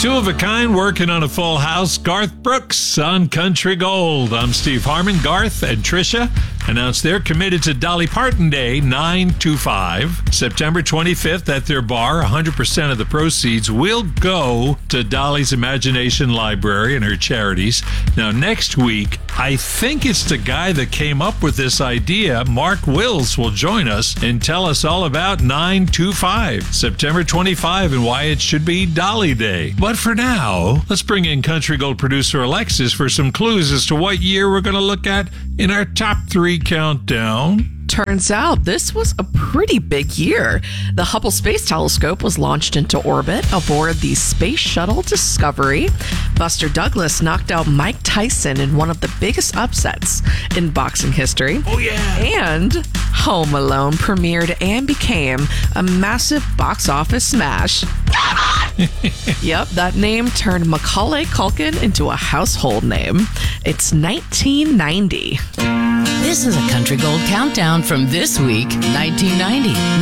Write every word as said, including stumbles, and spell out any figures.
Two of a kind working on a full house. Garth Brooks on Country Gold. I'm Steve Harmon. Garth and Trisha announced they're committed to Dolly Parton Day nine twenty-five, September twenty-fifth at their bar. one hundred percent of the proceeds will go to Dolly's Imagination Library and her charities. Now, next week, I think it's the guy that came up with this idea. Mark Wills will join us and tell us all about nine twenty-five, September twenty-fifth, and why it should be Dolly Day. But for now, let's bring in Country Gold producer Alexis for some clues as to what year we're going to look at in our top three countdown. Turns out this was a pretty big year. The Hubble Space Telescope was launched into orbit aboard the Space Shuttle Discovery. Buster Douglas knocked out Mike Tyson in one of the biggest upsets in boxing history. Oh, yeah. And Home Alone premiered and became a massive box office smash. Yep, that name turned Macaulay Culkin into a household name. It's nineteen ninety. This is a Country Gold countdown from this week, nineteen ninety.